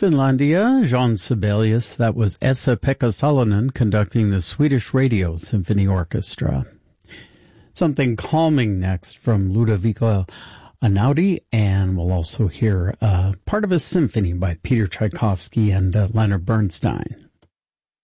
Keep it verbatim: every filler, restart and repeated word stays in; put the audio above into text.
Finlandia, Jean Sibelius. That was Esa-Pekka Salonen conducting the Swedish Radio Symphony Orchestra. Something calming next from Ludovico Einaudi, and we'll also hear uh, part of a symphony by Peter Tchaikovsky and uh, Leonard Bernstein.